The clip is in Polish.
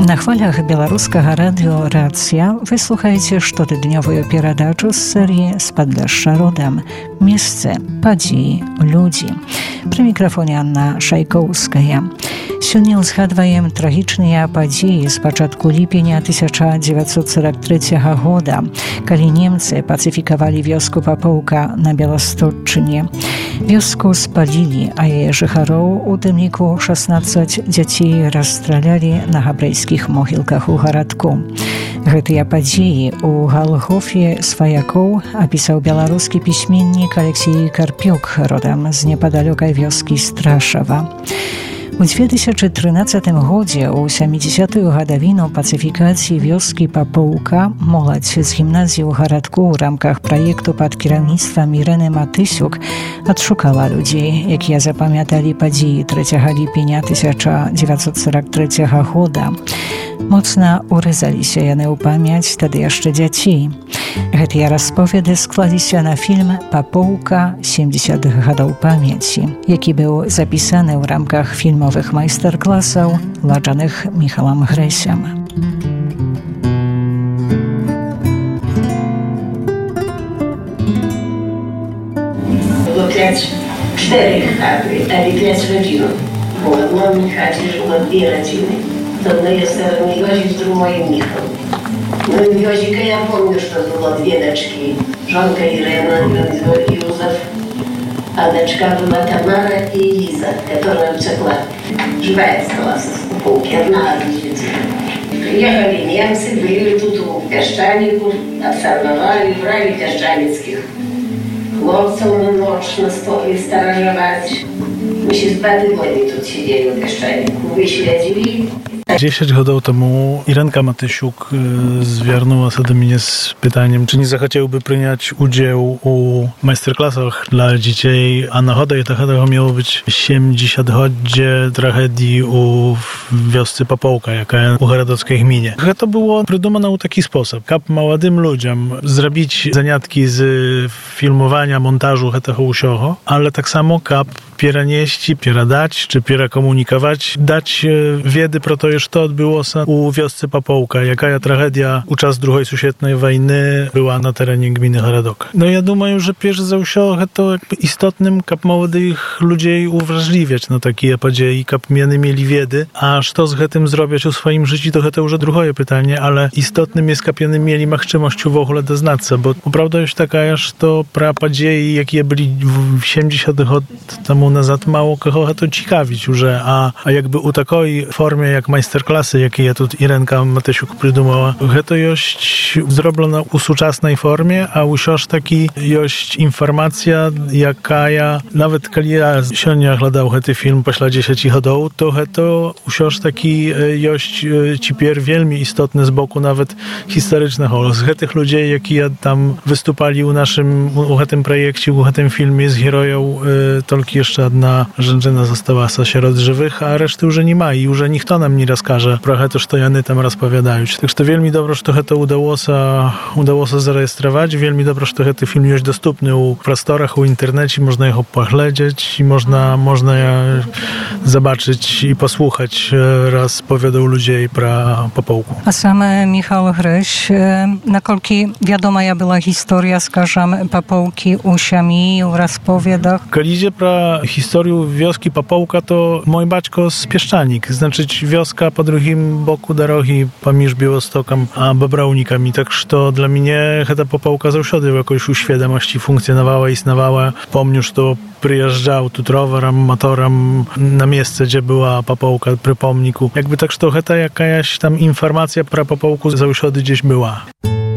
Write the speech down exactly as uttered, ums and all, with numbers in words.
На хвалях беларускага радыё «Рацыя» вы слухаеце штотыднёвую перадачу з серыі «З падляшша родам». Месцы, падзеі, людзі. Пры мікрафоне Анна Шайкоўская. Сёння ўзгадваем трагічныя падзеі з пачатку ліпеня тысяча дзевяцьсот сорок трэцяга года, калі немцы пацыфікавалі вёску Папоўка на Беластотчыне. Вёску спалілі, а яе жыхароў, у тым ліку шаснаццаць дзяцей, расстралялі на габрэйскіх могілках у гарадку. Гэтыя падзеі ў Галгофе сваякоў апісаў беларускі пісьменнік Алексей Карпюк, родам з непадалёкай вёскі Страшава. У дзве тысячы трынаццатым годзе, у сямідзесятую гадавіну пацыфікацыі вёскі Папоўка, моладзь з гімназіі ў гарадку ў рамках праекту пад кіраўніцтвам Ірэны Матысюк адшукала людзей, якія запамяталі падзеі трэцяга ліпеня тысяча дзевяцьсот сорок трэцяга года. Моцна урэзаліся яны ў памяць тады яшчэ дзяцей. Гэтыя расповеды склаліся на фільм «Папоўка. сямдзесят гадоў памяці», які быў запісаны ў рамках фільмовых майстар-класаў, ладжаных Міхалам Грэсям. Było pięć, cztery chaty, ale pięć rodzinów. Bo w mojej chacie żyło dwie rodziny. To одна jest Józef, z drugą Michał. No i Józika ja pomnę, że to było dwie deczki. Żonka Irena i Józef, a deczka była Tamara i Liza, która uciekła. Żywa stała z Pupółki, na armii. Приехали немцы, были тут у Песчанику, обсервовали, брали песчаницких хлопцев на ночь на столе сторожевать. My się z dwa tygodnie тут siedzieli w Pieszczaniku, wyśledzili. dziesięć годów temu Irenka Matysiuk zwiernuła się do mnie z pytaniem, czy nie zechciałby przyjąć udział u majsterklasach dla dzieci, a nagoda tego miało być siedemdziesięciolecia tragedii u wiosce Pапоўка, jaka u Garadockiej gminie. To było prydumane w taki sposób, kap młodym ludziom zrobić zaniatki z filmowania, montażu tego usiogo, ale tak samo kap pieranieści, pieradać, czy pierakomunikować, dać wiedzy pro to, co odbyło się u wiosce Pапоўка, jaka tragedia u czas drugiej światowej wojny była na terenie gminy Garadok. No ja думаю, że pierwsze za usiąg to jakby istotnym kap młodych ludzi uwrażliwiać na takie podzieje, kap miany mieli wiedzy, a co z tym zrobić u swoim życiu, to to już drugie pytanie, ale istotnym jest kap miany mieli możliwość w ogóle doznać się, bo prawda jest taka, że to pra podzieje, jakie byli w siedemdziesiątych lat temu nazad, mało kogo to ciekawić już, a, a jakby u takiej formie jak majsterklasy, jakie ja tu Irenka Matysiuk przydumała, to jest zrobione u współczesnej formie, a usiąż taki jest informacja, jaka ja, nawet kiedy ja siądnie oglądał ten film po dziesięciu latach, to to usiąż taki jest cipier wielmi istotny z boku nawet historycznego. Z tych ludzi, jakie ja tam wystupali u naszym, u tym projekcie, u tym filmie z heroją, tylko jeszcze jedna żęczyna została wśród żywych, a reszty już nie ma i już nikt nam nie rozkaże pro to, co jany tam rozpowiadają. Także to wielmi dobro, że to udało się, udało się zarejestrować. Wielmi dobro, że ten film jest dostępny u prostorach, u internecie, można jego poglądać i można, można zobaczyć i posłuchać raz powiadał ludzi pro Pапоўку. A sam Michał Gryś, nakolki wiadoma ja była historia, skażam, Pапоўki u siami, u rozpowiadach? Kiedy pro historię wioski Pапоўка, to mój baćko z Pieszczanik, znaczy wioska po drugim boku drogi pomiędzy Białostokiem a Bobrownikami. Tak, że dla mnie ta Pапоўка zawsze jakoś u świadomości funkcjonowała, istniała. Pomnę, że to przyjeżdżał tu rowerem, motorem na miejsce, gdzie była Pапоўка przy pomniku. Jakby tak, że to jakaś tam informacja pro Pапоўку zawsze gdzieś była.